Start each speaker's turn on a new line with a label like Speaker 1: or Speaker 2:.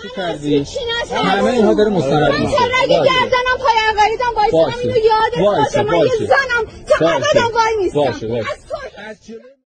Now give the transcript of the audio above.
Speaker 1: نقاشی کردی.
Speaker 2: همه اینها داره مستند
Speaker 3: میشه. من اگه گردنم پای عقاریدم وایسم اینو یادت باشه. من یه زنم که ابدا وای نیستم.